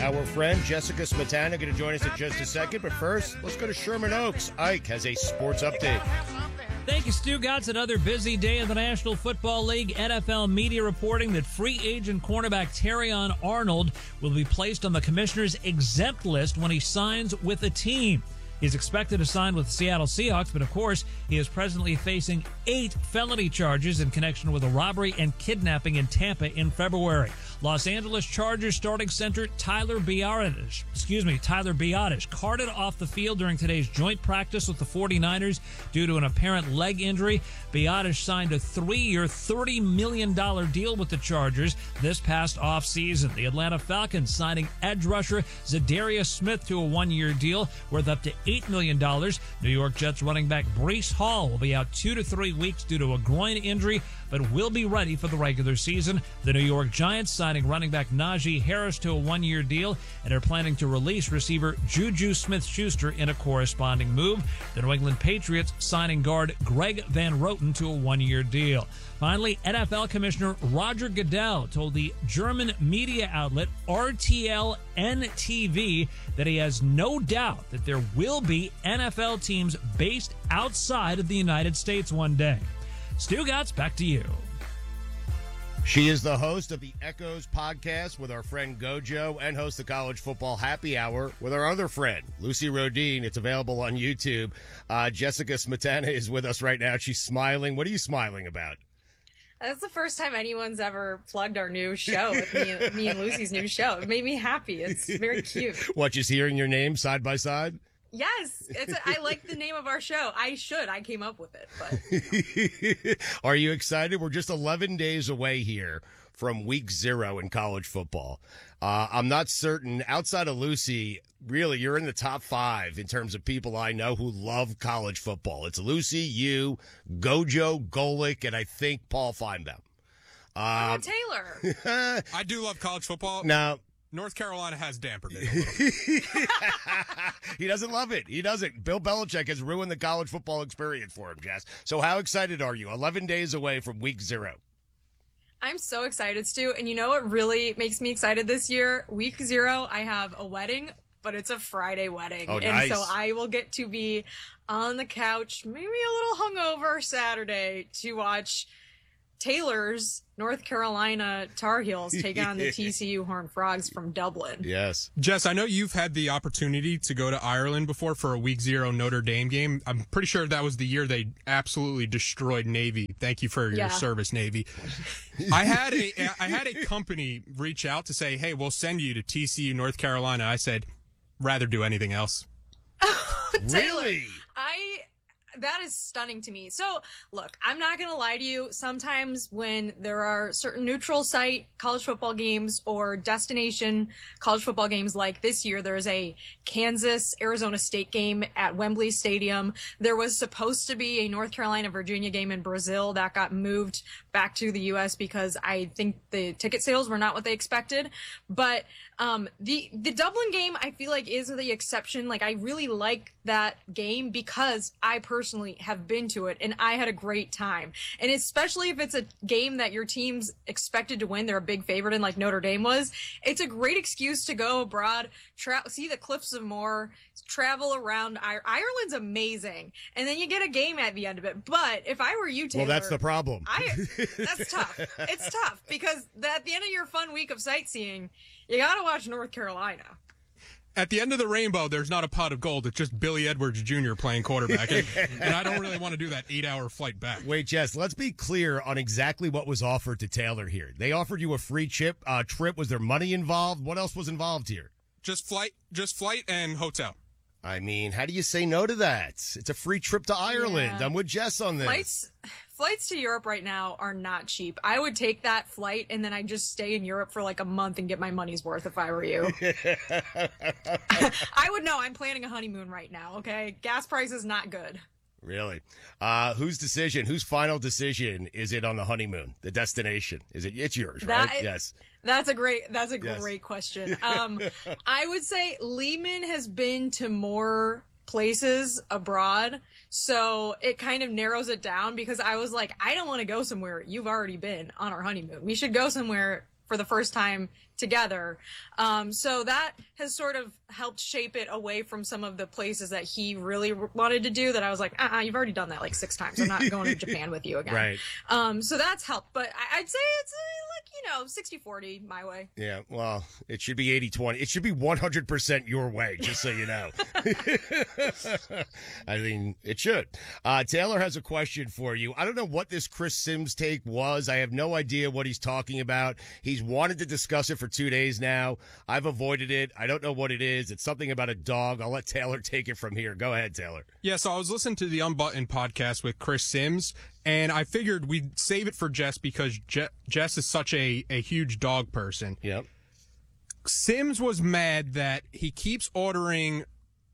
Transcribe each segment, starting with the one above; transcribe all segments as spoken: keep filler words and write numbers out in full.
Our friend Jessica Smetana going to join us in just a second. But first, let's go to Sherman Oaks. Ike has a sports update. Thank you, Stu Gotts. Another busy day in the National Football League. N F L media reporting that free agent cornerback Terrion Arnold will be placed on the commissioner's exempt list when he signs with a team. He's expected to sign with the Seattle Seahawks, but of course, he is presently facing eight felony charges in connection with a robbery and kidnapping in Tampa in February. Los Angeles Chargers starting center Tyler Biadasz, excuse me, Tyler Biadasz carted off the field during today's joint practice with the 49ers due to an apparent leg injury. Biadasz signed a three-year, thirty million dollars deal with the Chargers this past offseason. The Atlanta Falcons signing edge rusher Zadarius Smith to a one-year deal worth up to eight million dollars. New York Jets running back Breece Hall will be out two to three weeks due to a groin injury, but will be ready for the regular season. The New York Giants signing running back Najee Harris to a one-year deal and are planning to release receiver Juju Smith-Schuster in a corresponding move. The New England Patriots signing guard Greg Van Roten to a one-year deal. Finally, N F L Commissioner Roger Goodell told the German media outlet R T L N T V that he has no doubt that there will be N F L teams based outside of the United States one day. Stu Gotts, back to you. She is the host of the Echoes podcast with our friend Gojo and host the College Football Happy Hour with our other friend, Lucy Rodine. It's available on YouTube. Uh, Jessica Smetana is with us right now. She's smiling. What are you smiling about? That's the first time anyone's ever plugged our new show, with me, and, me and Lucy's new show. It made me happy. It's very cute. What, just hearing your name side by side? Yes, it's a, I like the name of our show. I should. I came up with it. But are you excited? We're just eleven days away here from week zero in college football. Uh, I'm not certain. Outside of Lucy, really, you're in the top five in terms of people I know who love college football. It's Lucy, you, Gojo, Golick, and I think Paul Feinbaum. Uh, oh, Taylor. I do love college football. Now, North Carolina has dampened it a little. He doesn't love it. He doesn't. Bill Belichick has ruined the college football experience for him, Jess. So how excited are you? eleven days away from week zero. I'm so excited, Stu. And you know what really makes me excited this year? Week zero, I have a wedding, but it's a Friday wedding. Oh, and nice. so I will get to be on the couch, maybe a little hungover Saturday, to watch Taylor's North Carolina Tar Heels take on the T C U Horned Frogs from Dublin. Yes. Jess, I know you've had the opportunity to go to Ireland before for a week zero Notre Dame game. I'm pretty sure that was the year they absolutely destroyed Navy. Thank you for your Yeah. service, Navy. I had a I had a company reach out to say, hey, we'll send you to T C U North Carolina. I said, rather do anything else. Really? I... That is stunning to me. So, look, I'm not going to lie to you. Sometimes when there are certain neutral site college football games or destination college football games, like this year, there's a Kansas-Arizona State game at Wembley Stadium. There was supposed to be a North Carolina-Virginia game in Brazil that got moved back to the U S because I think the ticket sales were not what they expected. But um, the the Dublin game, I feel like, is the exception. Like, I really like that game because I personally have been to it and I had a great time. And especially if it's a game that your team's expected to win, they're a big favorite in, like Notre Dame was, it's a great excuse to go abroad, tra- see the Cliffs of Moher, travel around. I- Ireland's amazing. And then you get a game at the end of it. But if I were you, Taylor, Well, that's the problem. I, that's tough. It's tough because at the end of your fun week of sightseeing, you gotta watch North Carolina. At the end of the rainbow, there's not a pot of gold. It's just Billy Edwards Junior playing quarterback. And, and I don't really want to do that eight-hour flight back. Wait, Jess, let's be clear on exactly what was offered to Taylor here. They offered you a free chip, uh, trip. Was there money involved? What else was involved here? Just flight, just flight and hotel. I mean, how do you say no to that? It's a free trip to Ireland. Yeah. I'm with Jess on this. Flights, flights to Europe right now are not cheap. I would take that flight and then I just stay in Europe for like a month and get my money's worth if I were you. I would know. I'm planning a honeymoon right now, okay? Gas price is not good. Really? Uh, whose decision, whose final decision is it on the honeymoon, the destination? Is it, it's yours, That right? is- Yes. That's a great, that's a Yes. great question. Um, I would say Lehman has been to more places abroad, so it kind of narrows it down because I was like, I don't want to go somewhere you've already been on our honeymoon. We should go somewhere for the first time together. Um, so that has sort of helped shape it away from some of the places that he really wanted to do that I was like, uh-uh, you've already done that like six times. I'm not going to Japan with you again. Right. Um, so that's helped. But I- I'd say it's uh, like, you know, sixty forty my way. Yeah, well, it should be eighty twenty. It should be one hundred percent your way, just so you know. I mean, it should. Uh, Taylor has a question for you. I don't know what this Chris Sims take was. I have no idea what he's talking about. He's wanted to discuss it for two days now. I've avoided it. I don't know what it is. It's something about a dog. I'll let Taylor take it from here. Go ahead, Taylor. Yeah, so I was listening to the Unbuttoned podcast with Chris Sims, and I figured we'd save it for Jess because Je- Jess is such a, a huge dog person. Yep. Sims was mad that he keeps ordering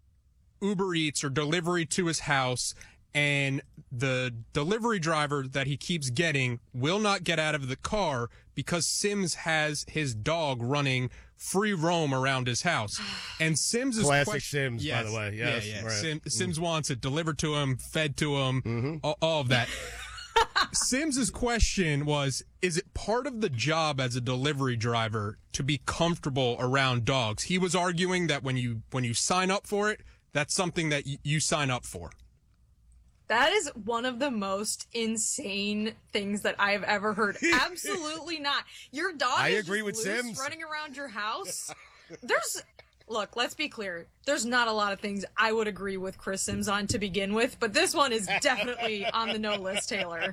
Uber Eats or delivery to his house, and the delivery driver that he keeps getting will not get out of the car because Sims has his dog running free roam around his house. And Sims is Classic que- Sims, yes, by the way. Yes, yeah, yeah. right. Sim- Sims wants it delivered to him, fed to him, Mm-hmm. all, all of that. Sims's question was, is it part of the job as a delivery driver to be comfortable around dogs? He was arguing that when you when you sign up for it, that's something that y- you sign up for. That is one of the most insane things that I have ever heard. Absolutely not. Your dog I is agree just with loose Sims. running around your house. There's look, let's be clear. There's not a lot of things I would agree with Chris Sims on to begin with, but this one is definitely on the no list, Taylor.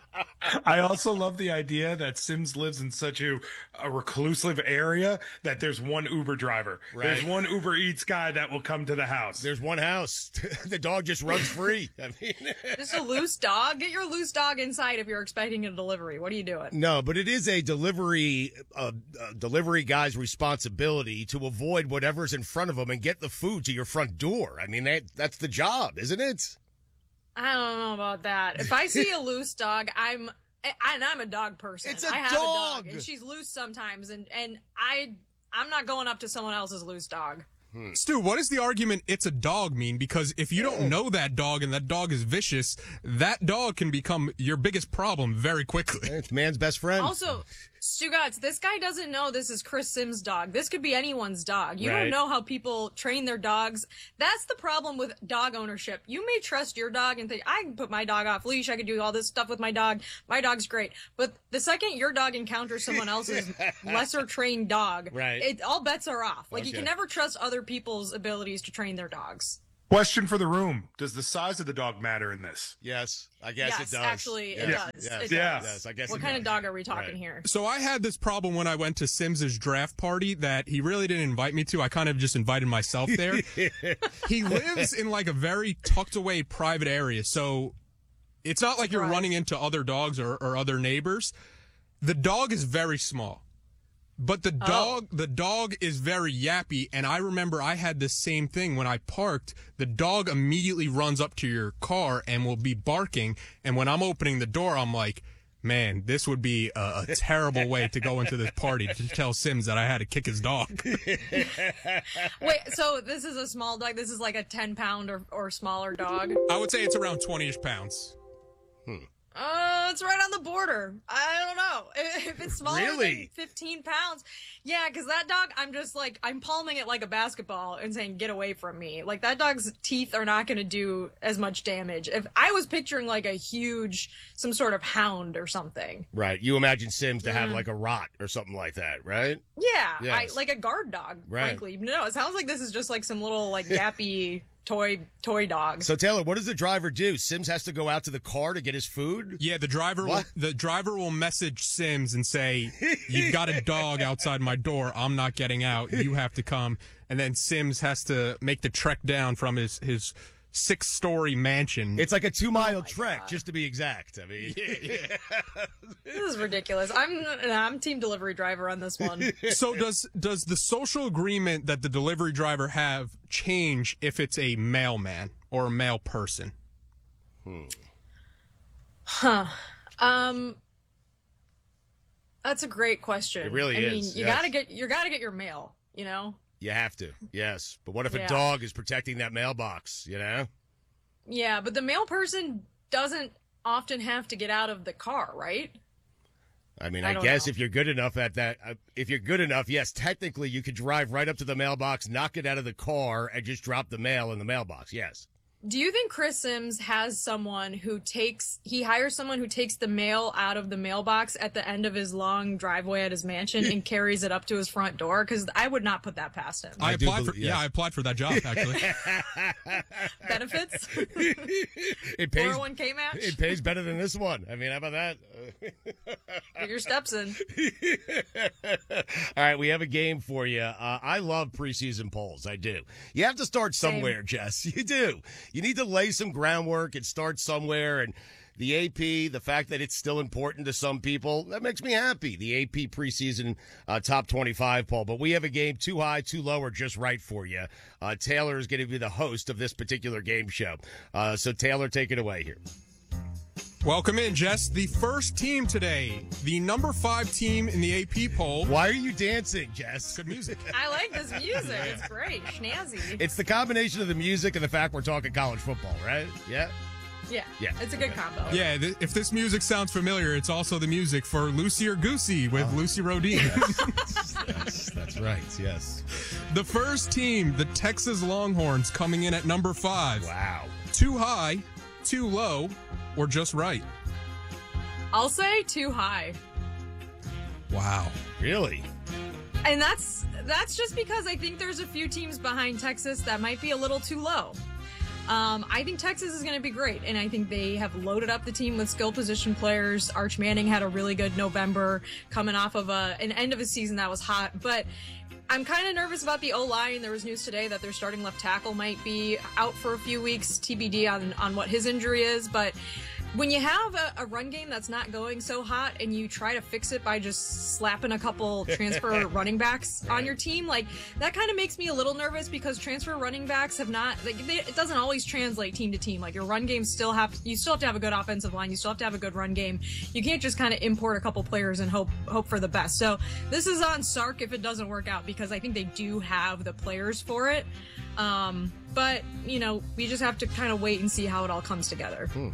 I also love the idea that Sims lives in such a, a reclusive area that there's one Uber driver. Right. There's one Uber Eats guy that will come to the house. There's one house. The dog just runs free. I mean, Just a loose dog. Get your loose dog inside if you're expecting a delivery. What are you doing? no, but it is a delivery uh, uh, delivery guy's responsibility to avoid whatever's in front of him and get the food to your front door. I mean, that that's the job, isn't it? I don't know about that. If I see a loose dog, I'm I, and I'm a dog person. It's a I have dog. a dog, and she's loose sometimes, and and I I'm not going up to someone else's loose dog. Stu, what does the argument "it's a dog" mean? Because if you don't know that dog and that dog is vicious, that dog can become your biggest problem very quickly. It's man's best friend. Also, Stugatz, this guy doesn't know this is Chris Sims' dog. This could be anyone's dog. You Right. don't know how people train their dogs. That's the problem with dog ownership. You may trust your dog and think, I can put my dog off leash, I can do all this stuff with my dog. My dog's great. But the second your dog encounters someone else's lesser trained dog, Right. it, all bets are off. Like, you Okay. can never trust other people's abilities to train their dogs. Question for the room. Does the size of the dog matter in this? yes, I guess yes, it does. actually, it Yes, does. Yes, It Yeah. does. yes, I guess What it kind does. of dog are we talking Right. here? So I had this problem when I went to Sims's draft party that he really didn't invite me to. I kind of just invited myself there. He lives in like a very tucked away private area. So it's not like you're Right. running into other dogs or, or other neighbors. The dog is very small. But the dog, the dog is very yappy, and I remember I had this same thing when I parked. The dog immediately runs up to your car and will be barking, and when I'm opening the door, I'm like, man, this would be a, a terrible way to go into this party to tell Sims that I had to kick his dog. Wait, so this is a small dog? This is like a ten pound or, or smaller dog? I would say it's around twenty-ish pounds. Uh, it's right on the border. I don't know. If it's smaller Really? than fifteen pounds. Yeah, because that dog, I'm just like, I'm palming it like a basketball and saying, get away from me. Like, that dog's teeth are not going to do as much damage. If I was picturing like a huge, some sort of hound or something. Right. You imagine Sims to Mm. have like a rot or something like that, right? Yeah, Yes. I, like a guard dog, Right. frankly. No, it sounds like this is just like some little, like, yappy toy toy dog. So Taylor, what does the driver do? Sims has to go out to the car to get his food? Yeah, the driver will, What? the driver will message Sims and say, "You've got a dog outside my door. I'm not getting out. You have to come." And then Sims has to make the trek down from his his six story mansion. It's like a two mile Oh my trek, God. just to be exact. I mean, This is ridiculous. I'm I'm team delivery driver on this one. So does does the social agreement that the delivery driver have change if it's a mailman or a male person? Um, that's a great question. It really I mean, is, you yes. gotta get you gotta get your mail. You know. you have to. Yes. But what if a Yeah. dog is protecting that mailbox, you know? Yeah, but the mail person doesn't often have to get out of the car, right? I mean, I I, don't guess know. if you're good enough at that, uh, if you're good enough, yes, technically you could drive right up to the mailbox, knock it out of the car, and just drop the mail in the mailbox. Yes. Do you think Chris Sims has someone who takes, he hires someone who takes the mail out of the mailbox at the end of his long driveway at his mansion and carries it up to his front door? Because I would not put that past him. I, I do applied for believe- yeah, yes. I applied for that job actually. Benefits? It pays. four oh one k match? It pays better than this one. I mean, how about that? Get your steps in. All right, we have a game for you. Uh, I love preseason polls. I do. You have to start somewhere, Jess. You do. You need to lay some groundwork and start somewhere. And the A P, the fact that it's still important to some people, that makes me happy. The A P preseason uh, top twenty-five poll. But we have a game too high, too low, or just right for you. Uh, Taylor is going to be the host of this particular game show. Uh, so, Taylor, take it away here. Welcome in, Jess. The first team today, the number five team in the A P poll. Why are you dancing, Jess? Good music. I like this music. It's great. Schnazzy. It's the combination of the music and the fact we're talking college football, right? Yeah. Yeah. Yeah. It's a good combo. Yeah, th- if this music sounds familiar, it's also the music for Lucy or Goosey with Lucy Rodine. Yes, that's right. Yes. The first team, the Texas Longhorns, coming in at number five. Wow. Too high, too low, or just right? I'll say too high. Wow. Really? And that's that's just because I think there's a few teams behind Texas that might be a little too low. Um, I think Texas is going to be great, and I think they have loaded up the team with skill position players. Arch Manning had a really good November, coming off of a, an end of a season that was hot, but I'm kind of nervous about the O-line. There was news today that their starting left tackle might be out for a few weeks, T B D on, on what his injury is, but when you have a, a run game that's not going so hot and you try to fix it by just slapping a couple transfer running backs on your team, like that kind of makes me a little nervous because transfer running backs have not, like they, it doesn't always translate team to team. Like your run game still have, you still have to have a good offensive line. You still have to have a good run game. You can't just kind of import a couple players and hope, hope for the best. So this is on Sark if it doesn't work out because I think they do have the players for it. Um, but you know, we just have to kind of wait and see how it all comes together. Hmm.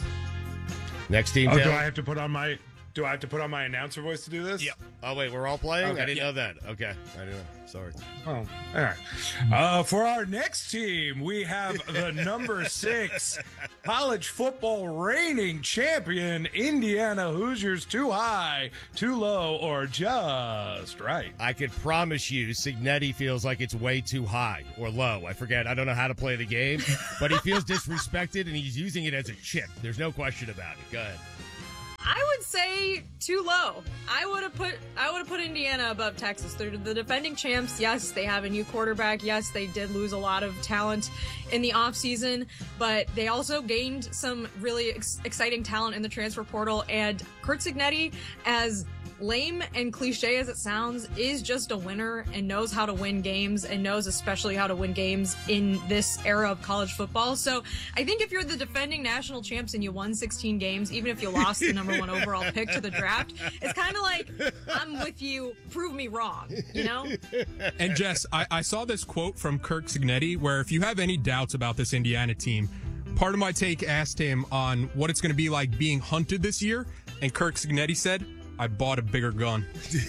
Next team, Oh, do Taylor. I have to put on my do I have to put on my announcer voice to do this? Yep. Oh, wait, we're all playing? Okay. I didn't know that. Okay. I didn't know. Sorry. Oh, all right. Uh, for our next team, we have the number six college football reigning champion, Indiana Hoosiers. Too high, too low, or just right? I could promise you Signetti feels like it's way too high or low. I forget. I don't know how to play the game, but he feels disrespected, and he's using it as a chip. There's no question about it. Go ahead. I would say too low. I would have put I would have put Indiana above Texas. They're the defending champs. Yes, they have a new quarterback. Yes, they did lose a lot of talent in the offseason, but they also gained some really ex- exciting talent in the transfer portal. And Curt Cignetti, as lame and cliche as it sounds, is just a winner and knows how to win games and knows especially how to win games in this era of college football. So I think if you're the defending national champs and you won sixteen games, even if you lost the number one overall pick to the draft, it's kind of like, I'm with you, prove me wrong, you know? And Jess, I, I saw this quote from Kirk Cignetti where if you have any doubts about this Indiana team, part of my take asked him on what it's going to be like being hunted this year, and Kirk Cignetti said, I bought a bigger gun.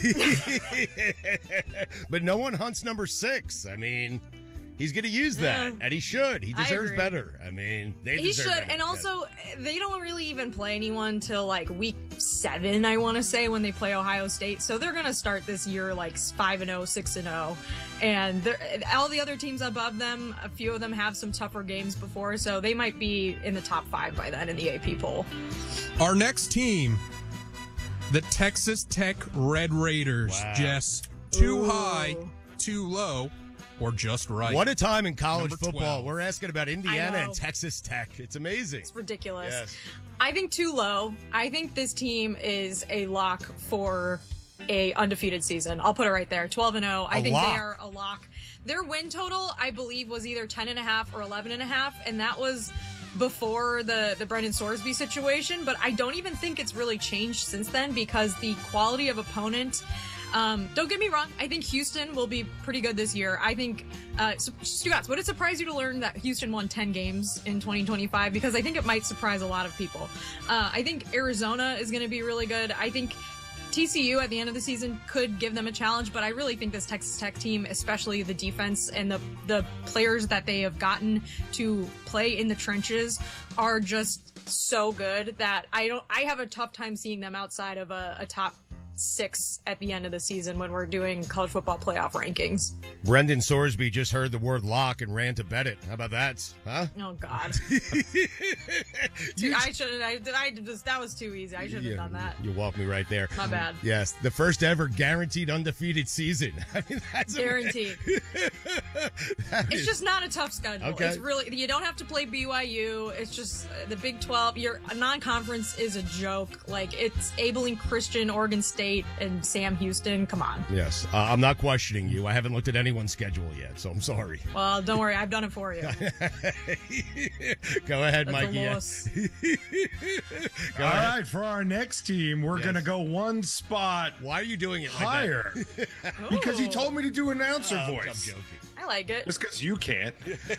But no one hunts number six. I mean, he's going to use that, Yeah. and he should. He I deserves agree. better. I mean, they He deserve should, better. and also they don't really even play anyone till like week seven, I want to say, when they play Ohio State. So they're gonna start this year like five and zero, six and zero, and they're- all the other teams above them, a few of them have some tougher games before, so they might be in the top five by then in the A P poll. Our next team, the Texas Tech Red Raiders. Wow. Jess, too Ooh. high, too low, or just right? What a time in college Number football. twelve. We're asking about Indiana I know. and Texas Tech. It's amazing. It's ridiculous. Yes. I think too low. I think this team is a lock for a undefeated season. I'll put it right there. twelve and oh. I A think lock. they are a lock. Their win total, I believe, was either ten and a half or eleven and a half, and that was before the the Brendan Sorsby situation, but I don't even think it's really changed since then because the quality of opponent, um, don't get me wrong, I think Houston will be pretty good this year. I think, uh, Stu Gatz, would it surprise you to learn that Houston won ten games in twenty twenty-five? Because I think it might surprise a lot of people. Uh, I think Arizona is going to be really good. I think T C U at the end of the season could give them a challenge, but I really think this Texas Tech team, especially the defense and the the players that they have gotten to play in the trenches, are just so good that I don't. I have a tough time seeing them outside of a, a top six at the end of the season when we're doing college football playoff rankings. Brendan Sorsby just heard the word lock and ran to bet it. How about that? Huh? Oh God! Dude, I should have. I, I just that was too easy. I should have Yeah, done that. You walked me right there. My bad. Yes, the first ever guaranteed undefeated season. I mean, that's Guaranteed. That It's is- just not a tough schedule. Okay. It's really you don't have to play B Y U. It's just uh, the Big twelve. Your non-conference is a joke. Like it's Abilene Christian, Oregon State, and Sam Houston. Come on. Yes, uh, I'm not questioning you. I haven't looked at anyone's schedule yet, so I'm sorry. Well, don't worry. I've done it for you. Go ahead, That's Mikey. a loss. Go All ahead. right, for our next team, we're Yes. going to go one spot Why are you doing it like that? higher because he Ooh. told me to do announcer Oh, I'm voice. joking. I like it. Just because you can't.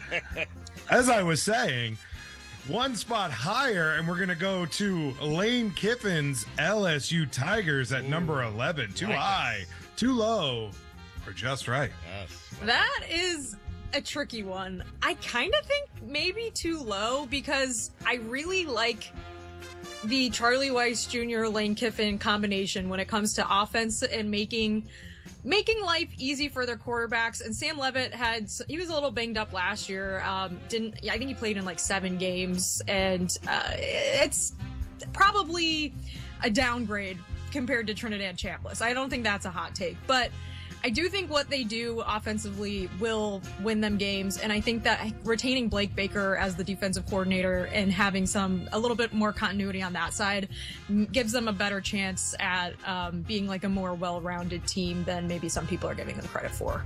As I was saying, one spot higher, and we're going to go to Lane Kiffin's L S U Tigers at number eleven. Too like it. high, too low, or just right. Yes. That is a tricky one. I kind of think maybe too low because I really like the Charlie Weiss Junior Lane Kiffin combination when it comes to offense and making making life easy for their quarterbacks. And Sam Levitt had he was a little banged up last year. Um, didn't I think he played in like seven games, and uh, it's probably a downgrade compared to Trinidad Chambliss. I don't think that's a hot take, but I do think what they do offensively will win them games, and I think that retaining Blake Baker as the defensive coordinator and having some a little bit more continuity on that side m- gives them a better chance at um, being like a more well-rounded team than maybe some people are giving them credit for.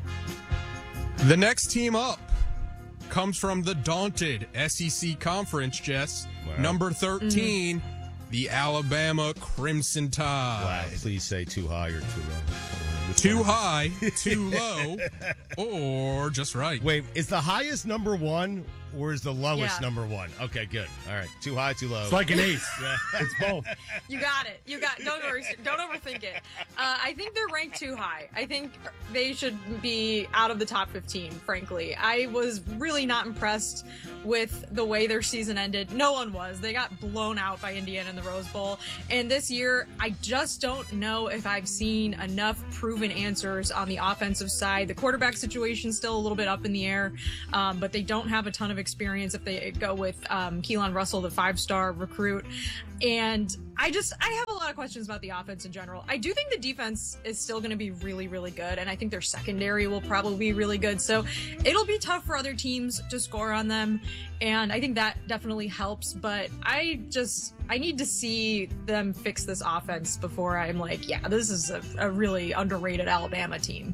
The next team up comes from the daunted S E C Conference, Jess. Wow. Number thirteen, the Alabama Crimson Tide. Wow. Please say too high or too low. Which Too one? high, too low, or just right. Wait, is the highest number one or is the lowest Yeah. number one? Okay, good. All right. Too high, too low. It's like an ace. It's both. You got it. You got. Don't worry. Don't overthink it. Uh, I think they're ranked too high. I think they should be out of the top fifteen. Frankly, I was really not impressed with the way their season ended. No one was. They got blown out by Indiana in the Rose Bowl. And this year, I just don't know if I've seen enough proven answers on the offensive side. The quarterback situation's still a little bit up in the air, um, but they don't have a ton of experience if they go with um, Keelan Russell, the five-star recruit. And I just, I have a lot of questions about the offense in general. I do think the defense is still going to be really, really good. And I think their secondary will probably be really good. So it'll be tough for other teams to score on them. And I think that definitely helps. But I just, I need to see them fix this offense before I'm like, yeah, this is a, a really underrated Alabama team.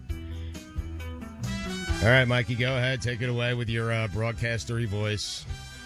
All right, Mikey, go ahead. Take it away with your uh, broadcastery voice.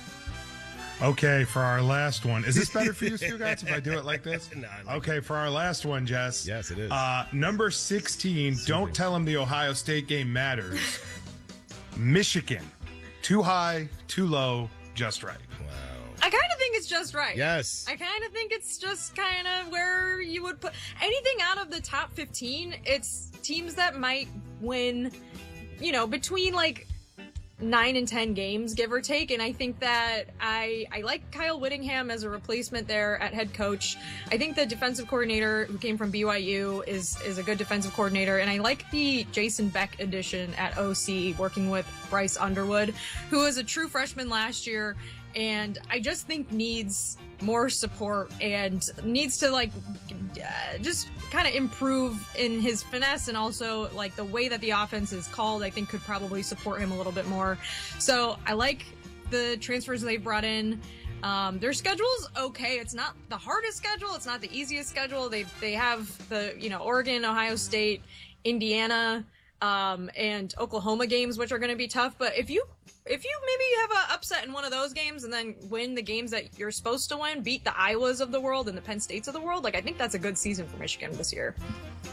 Okay, for our last one. Is this better for you, Stu Guys, if I do it like this? No, I like Okay, for our last one, Jess. Yes, it is. Uh, number sixteen, don't tell him the Ohio State game matters. Michigan. Too high, too low, just right. Wow. I kind of think it's just right. Yes. I kind of think it's just kind of where you would put anything out of the top fifteen. It's teams that might win, you know, between like nine and ten games, give or take. And I think that I I like Kyle Whittingham as a replacement there at head coach. I think the defensive coordinator who came from B Y U is is a good defensive coordinator, and I like the Jason Beck addition at O C, working with Bryce Underwood, who was a true freshman last year. And I just think needs more support and needs to like uh, just kind of improve in his finesse, and also like the way that the offense is called, I think could probably support him a little bit more. So I like the transfers they've brought in. Um, their schedule's okay. It's not the hardest schedule. It's not the easiest schedule. They they have the, you know, Oregon, Ohio State, Indiana, um, and Oklahoma games, which are going to be tough. But if you if you maybe have an upset in one of those games and then win the games that you're supposed to win, beat the Iowas of the world and the Penn States of the world, like I think that's a good season for Michigan this year.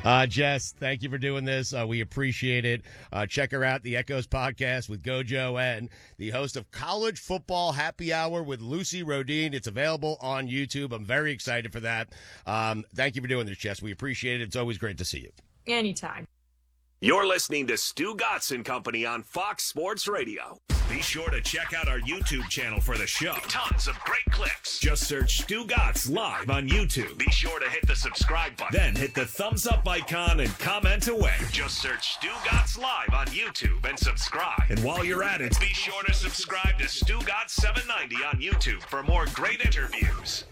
Uh, Jess, thank you for doing this. Uh, we appreciate it. Uh, check her out, the Echoes podcast with Gojo and the host of College Football Happy Hour with Lucy Rodine. It's available on YouTube. I'm very excited for that. Um, thank you for doing this, Jess. We appreciate it. It's always great to see you. Anytime. You're listening to Stu Gatz and Company on Fox Sports Radio. Be sure to check out our YouTube channel for the show. Tons of great clips. Just search Stu Gatz live on YouTube. Be sure to hit the subscribe button. Then hit the thumbs up icon and comment away. Just search Stu Gatz live on YouTube and subscribe. And while you're at it, be sure to subscribe to Stu Gatz seven ninety on YouTube for more great interviews.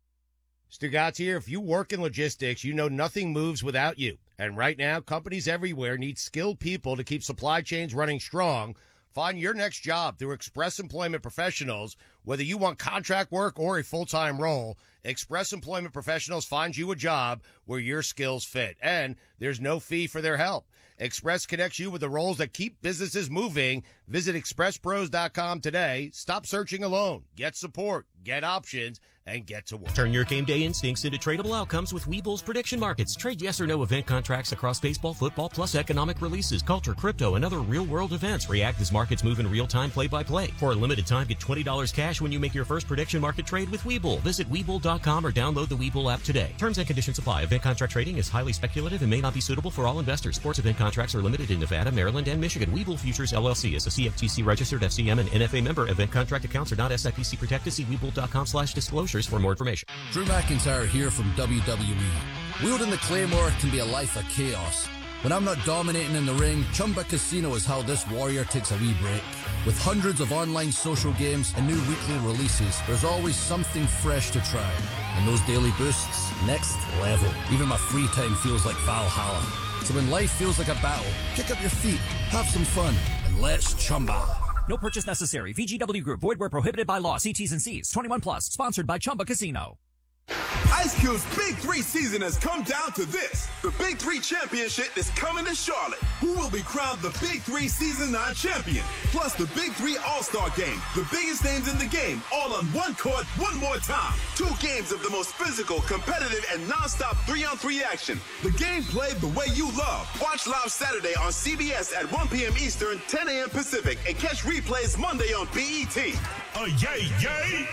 Stu Gatz here. If you work in logistics, you know nothing moves without you. And right now, companies everywhere need skilled people to keep supply chains running strong. Find your next job through Express Employment Professionals. Whether you want contract work or a full-time role, Express Employment Professionals finds you a job where your skills fit. And there's no fee for their help. Express connects you with the roles that keep businesses moving. Visit express pros dot com today. Stop searching alone. Get support, get options, and get to work. Turn your game day instincts into tradable outcomes with Webull's prediction markets. Trade yes or no event contracts across baseball, football, plus economic releases, culture, crypto, and other real-world events. React as markets move in real time, play-by-play. For a limited time, get twenty dollars cash when you make your first prediction market trade with Webull. Visit Webull dot com or download the Webull app today. Terms and conditions apply. Event contract trading is highly speculative and may not be suitable for all investors. Sports event contracts are limited in Nevada, Maryland, and Michigan. Webull Futures, L L C is a C F T C registered F C M and N F A member. Event contract accounts are not S I P C protected. See Webull dot com slash disclosures for more information. Drew McIntyre here from W W E. Wielding the Claymore can be a life of chaos. When I'm not dominating in the ring, Chumba Casino is how this warrior takes a wee break. With hundreds of online social games and new weekly releases, there's always something fresh to try. And those daily boosts, next level. Even my free time feels like Valhalla. So when life feels like a battle, kick up your feet, have some fun, and let's Chumba. No purchase necessary. V G W Group. Void where prohibited by law. See T's and C's. twenty-one plus. Sponsored by Chumba Casino. Ice Cube's Big Three season has come down to this. The Big Three Championship is coming to Charlotte. Who will be crowned the Big Three Season nine champion? Plus the Big Three All-Star Game. The biggest names in the game, all on one court, one more time. Two games of the most physical, competitive, and non-stop three-on-three action. The game played the way you love. Watch live Saturday on C B S at one p.m. Eastern, ten a.m. Pacific, and catch replays Monday on B E T. Oh, yay, yay!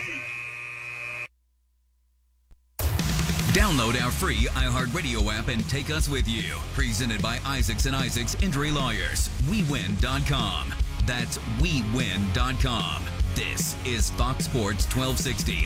Download our free iHeartRadio app and take us with you. Presented by Isaacs and Isaacs Injury Lawyers. we win dot com. That's we win dot com. This is Fox Sports twelve sixty.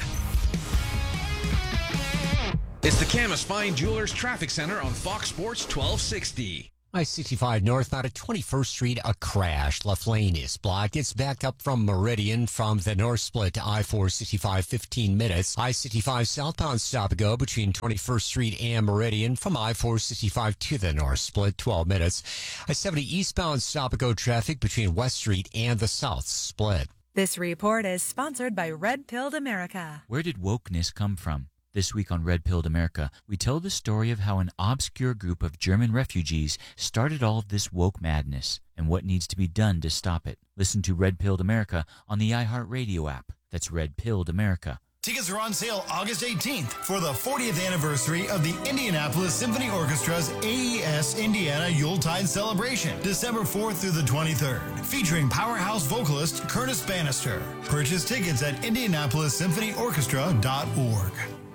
It's the Camas Fine Jewelers Traffic Center on Fox Sports twelve sixty. I sixty-five northbound at twenty-first Street, a crash. Left lane is blocked. It's backed up from Meridian from the north split to I four sixty-five, fifteen minutes. I sixty-five southbound stop and go between twenty-first Street and Meridian from I four sixty-five to the north split, twelve minutes. I seventy eastbound stop and go traffic between West Street and the south split. This report is sponsored by Red Pilled America. Where did wokeness come from? This week on Red Pilled America, we tell the story of how an obscure group of German refugees started all of this woke madness and what needs to be done to stop it. Listen to Red Pilled America on the iHeartRadio app. That's Red Pilled America. Tickets are on sale August eighteenth for the fortieth anniversary of the Indianapolis Symphony Orchestra's A E S Indiana Yuletide Celebration, December fourth through the twenty-third, featuring powerhouse vocalist Curtis Bannister. Purchase tickets at indianapolis symphony orchestra dot org.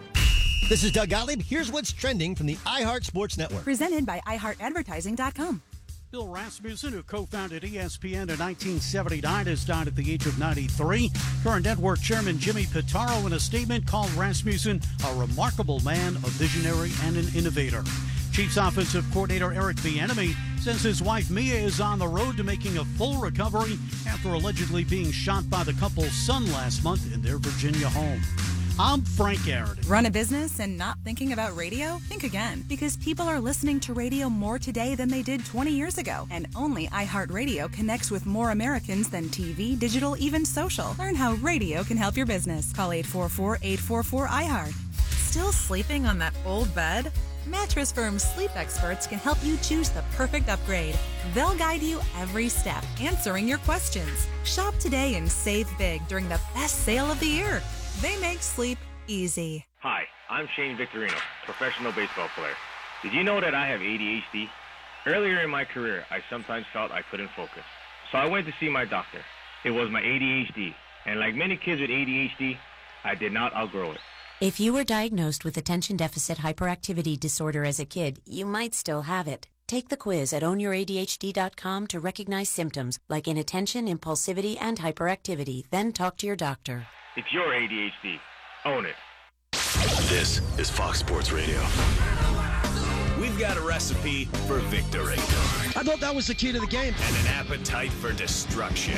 This is Doug Gottlieb. Here's what's trending from the iHeart Sports Network. Presented by i heart advertising dot com. Bill Rasmussen, who co-founded E S P N in nineteen seventy-nine, has died at the age of ninety-three. Current network chairman Jimmy Pitaro, in a statement, called Rasmussen a remarkable man, a visionary, and an innovator. Chiefs offensive coordinator Eric Bieniemy says his wife Mia is on the road to making a full recovery after allegedly being shot by the couple's son last month in their Virginia home. I'm Frank Arity. Run a business and not thinking about radio? Think again, because people are listening to radio more today than they did twenty years ago. And only iHeartRadio connects with more Americans than T V, digital, even social. Learn how radio can help your business. Call eight four four, eight four four, I heart. Still sleeping on that old bed? Mattress Firm sleep experts can help you choose the perfect upgrade. They'll guide you every step, answering your questions. Shop today and save big during the best sale of the year. They make sleep easy. Hi, I'm Shane Victorino, professional baseball player. Did you know that I have A D H D? Earlier in my career, I sometimes felt I couldn't focus. So I went to see my doctor. It was my A D H D. And like many kids with A D H D, I did not outgrow it. If you were diagnosed with attention deficit hyperactivity disorder as a kid, you might still have it. Take the quiz at own your A D H D dot com to recognize symptoms like inattention, impulsivity, and hyperactivity. Then talk to your doctor. It's your A D H D. Own it. This is Fox Sports Radio. We've got a recipe for victory. I thought that was the key to the game. And an appetite for destruction.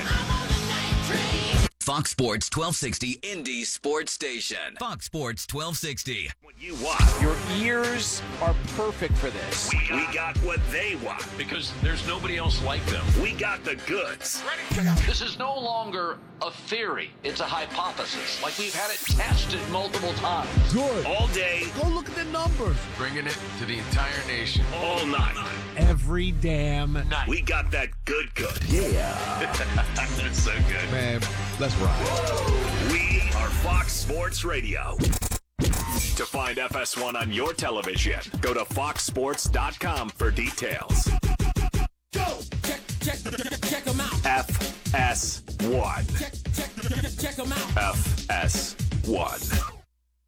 Fox Sports twelve sixty, Indy Sports Station. Fox Sports twelve sixty. What you want. Your ears are perfect for this. We got, we got what they want. Because there's nobody else like them. We got the goods. This is no longer a theory. It's a hypothesis. Like we've had it tested multiple times. Good. All day. Go look at the numbers. Bringing it to the entire nation. All night. Every damn night. We got that good good. Yeah. That's so good. Man, let's ride. We are Fox Sports Radio. To find F S one on your television, go to fox sports dot com for details. Go! Check, check, check, check them out. F S one. Check, check, check them out. F S one.